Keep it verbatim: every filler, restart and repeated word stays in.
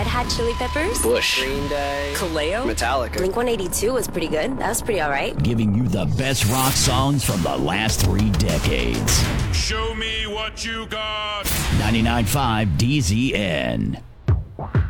Red Hot Chili Peppers, Bush, Green Day, Kaleo, Metallica. Blink one eighty-two was pretty good. That was pretty all right. Giving you the best rock songs from the last three decades. Show me what you got. ninety-nine point five D Z N.